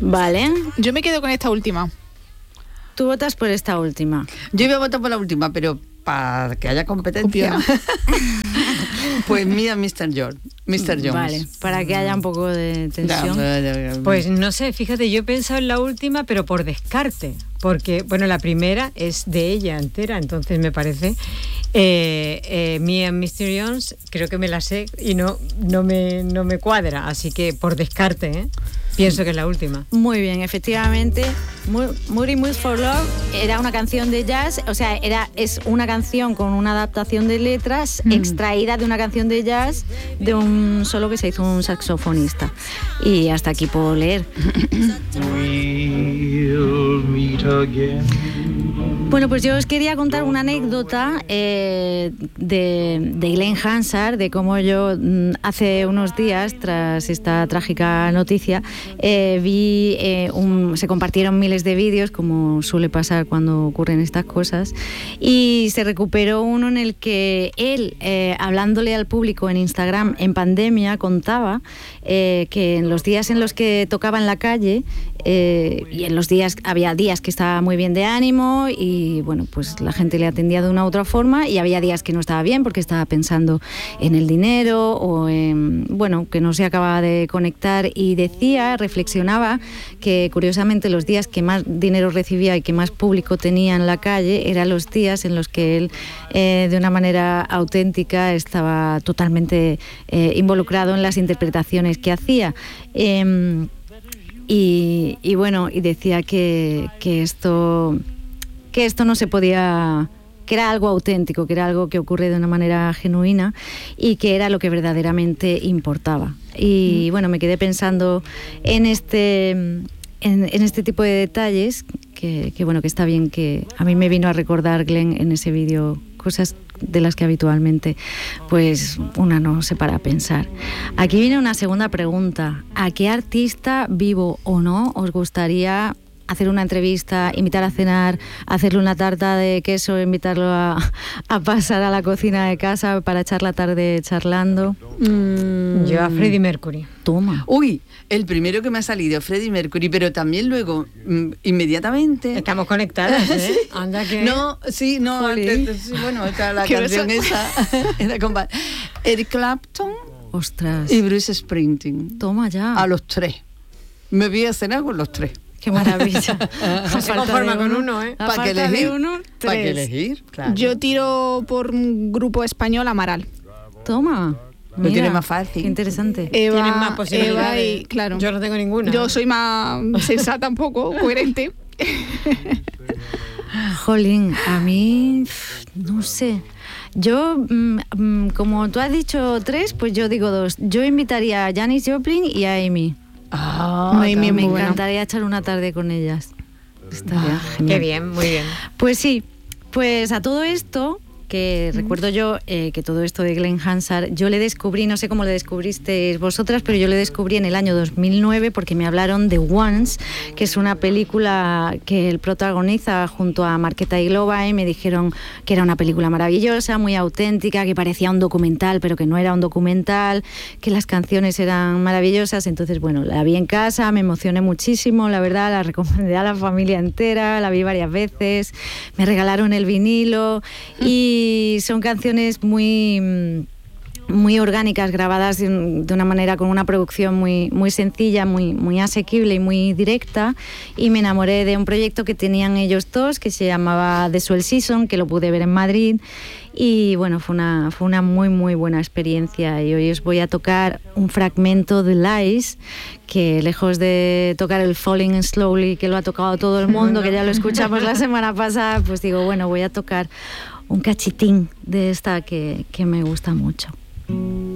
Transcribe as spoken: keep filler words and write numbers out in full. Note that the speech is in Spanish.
Vale. Yo me quedo con esta última. Tú votas por esta última. Yo iba a votar por la última, pero para que haya competencia. Pues mira, mister Jones. mister Jones. Vale, para que haya un poco de tensión. Ya, ya, ya. Pues no sé, fíjate, yo he pensado en la última, pero por descarte. Porque, bueno, la primera es de ella entera, entonces me parece. Eh, eh, Me and mister Jones, creo que me la sé y no, no, me, no me cuadra, así que por descarte, ¿eh? Pienso que es la última. Muy bien, efectivamente. Moody Mood for Love era una canción de jazz, o sea, era, es una canción con una adaptación de letras mm. extraída de una canción de jazz de un solo que se hizo un saxofonista. Y hasta aquí puedo leer. We'll meet again. Bueno, pues yo os quería contar una anécdota eh, de, de Glen Hansard, de cómo yo hace unos días, tras esta trágica noticia, eh, vi, eh, un, se compartieron miles de vídeos, como suele pasar cuando ocurren estas cosas, y se recuperó uno en el que él, eh, hablándole al público en Instagram en pandemia, contaba eh, que en los días en los que tocaba en la calle, Eh, y en los días, había días que estaba muy bien de ánimo y bueno, pues la gente le atendía de una u otra forma, y había días que no estaba bien porque estaba pensando en el dinero o en, bueno, que no se acababa de conectar, y decía, reflexionaba que curiosamente los días que más dinero recibía y que más público tenía en la calle eran los días en los que él eh, de una manera auténtica estaba totalmente eh, involucrado en las interpretaciones que hacía. Eh, Y, y bueno, y decía que, que esto que esto no se podía, que era algo auténtico, que era algo que ocurre de una manera genuina y que era lo que verdaderamente importaba. Y bueno, me quedé pensando en este en, en este tipo de detalles que, que bueno, que está bien, que a mí me vino a recordar Glen en ese vídeo cosas de las que habitualmente pues una no se para a pensar. Aquí viene una segunda pregunta. ¿A qué artista, vivo o no, os gustaría hacer una entrevista, invitar a cenar, hacerle una tarta de queso, invitarlo a, a pasar a la cocina de casa para echar la tarde charlando? Mm, yo a Freddie Mercury. Toma. Uy, el primero que me ha salido, Freddie Mercury, pero también luego, mm, inmediatamente... Estamos conectadas, ¿eh? ¿Sí? Anda que... No, sí, no, antes, sí, bueno, esta, la canción esa era con Eric Clapton. Ostras. Y Bruce Springsteen. Toma ya. A los tres. Me voy a cenar con los tres. Qué maravilla. No se conforma con uno, ¿eh? ¿Para qué elegir? ¿Para qué elegir? Claro. Yo tiro por un grupo español, Amaral. Toma. Lo tiene más fácil. Qué interesante. Eva, Tienes más posibilidades. Eva y, claro. Yo no tengo ninguna. Yo soy más sensata un poco, coherente. Jolín, a mí, no sé. Yo, mmm, como tú has dicho tres, pues yo digo dos. Yo invitaría a Janis Joplin y a Amy. Ah, me, me, me bueno. encantaría echar una tarde con ellas. Estaría ah, genial. Qué bien, muy bien. Pues sí, pues a todo esto, que mm. recuerdo yo eh, que todo esto de Glen Hansard, yo le descubrí, no sé cómo le descubristeis vosotras, pero yo le descubrí en el año dos mil nueve porque me hablaron de Once, que es una película que él protagoniza junto a Markéta Iglova, y me dijeron que era una película maravillosa, muy auténtica, que parecía un documental, pero que no era un documental, que las canciones eran maravillosas. Entonces, bueno, la vi en casa, me emocioné muchísimo, la verdad, la recomendé a la familia entera, la vi varias veces, me regalaron el vinilo y Y son canciones muy, muy orgánicas, grabadas de, un, de una manera, con una producción muy, muy sencilla, muy, muy asequible y muy directa. Y me enamoré de un proyecto que tenían ellos dos, que se llamaba The Swell Season, que lo pude ver en Madrid. Y bueno, fue una, fue una muy, muy buena experiencia. Y hoy os voy a tocar un fragmento de Lies, que lejos de tocar el Falling Slowly, que lo ha tocado todo el mundo, que ya lo escuchamos la semana pasada, pues digo, bueno, voy a tocar un cachitín de esta que, que me gusta mucho.